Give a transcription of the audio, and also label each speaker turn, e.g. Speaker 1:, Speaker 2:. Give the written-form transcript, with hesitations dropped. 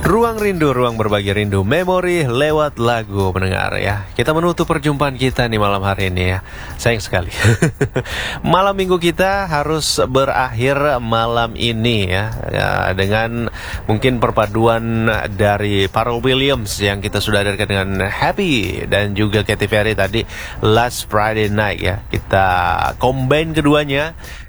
Speaker 1: Ruang rindu, ruang berbagi rindu, memori lewat lagu pendengar ya. Kita menutup perjumpaan kita nih malam hari ini ya. Sayang sekali. Malam minggu kita harus berakhir malam ini ya, dengan mungkin perpaduan dari Pharrell Williams yang kita sudah hadirkan dengan Happy dan juga Katy Perry tadi Last Friday Night ya. Kita combine keduanya